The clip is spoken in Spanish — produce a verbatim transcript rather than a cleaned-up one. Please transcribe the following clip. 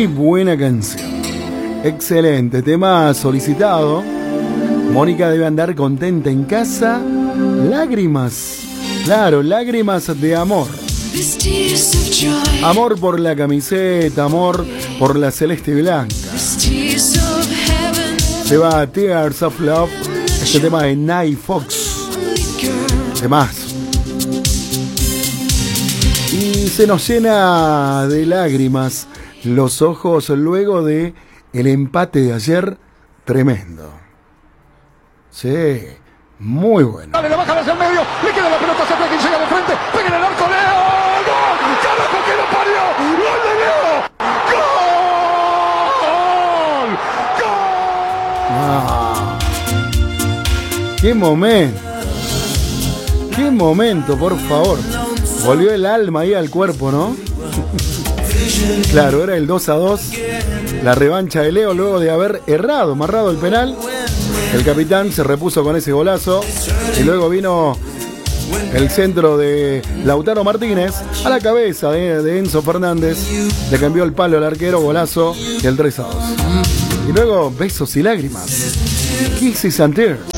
Qué buena canción. Excelente, tema solicitado. Mónica debe andar contenta en casa. Lágrimas. Claro, lágrimas de amor. Amor por la camiseta, amor por la celeste blanca. Se va a Tears of Love. Este tema de Night Fox. Temazo. Y se nos llena de lágrimas los ojos luego de el empate de ayer. Tremendo. Sí, muy bueno. Dale, la baja hacia el medio, le queda la pelota, se quien llega de frente, pega en el arco, Leo, ¡gol! ¡Carajo que lo parió! ¡Gol de Leo! ¡Gol! ¡Gol! Ah, ¡qué momento! ¡Qué momento, por favor! Volvió el alma ahí al cuerpo, ¿no? Claro, era el dos a dos. La revancha de Leo luego de haber errado, amarrado el penal. El capitán se repuso con ese golazo. Y luego vino el centro de Lautaro Martínez a la cabeza de, de Enzo Fernández. Le cambió el palo al arquero, golazo y el tres a dos. Y luego besos y lágrimas. Kisses and tears.